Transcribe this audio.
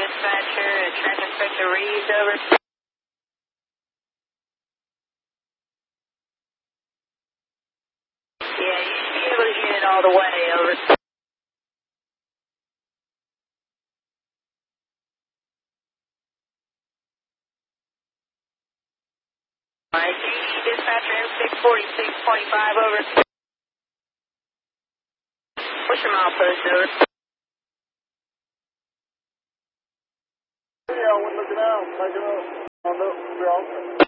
dispatcher, Traffic Inspector Reeves, over. Yeah, you should be able to get it all the way, over. Alright, dispatcher M646.5, over. What's your milepost, over? Yeah, we're looking out. Make it up. On the